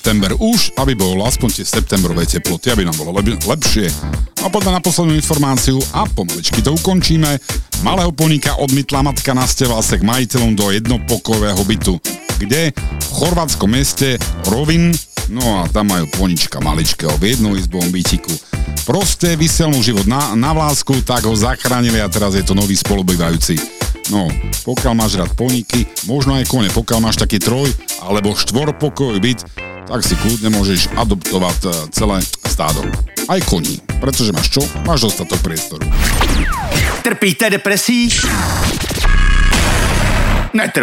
september už, aby bolo aspoň tie septembrové teploty, aby nám bolo lepšie. A poďme na poslednú informáciu a pomaličky to ukončíme. Malého poníka odmytla matka na Stevase k majiteľom do jednopokojového bytu, kde v chorvátskom meste Rovinj, no a tam majú ponička maličkého v jednoizbovom bytiku. Proste vysel mu život na vlásku, tak ho zachránili a teraz je to nový spolubývajúci. No, pokiaľ máš rád poníky, možno aj kone, pokiaľ máš taký alebo štvorpokojový byt, tak si kľudne môžeš adoptovať celé stádo. Aj koní, pretože máš čo? Máš dostatok priestoru. Trpíte depresí? Netrpíte.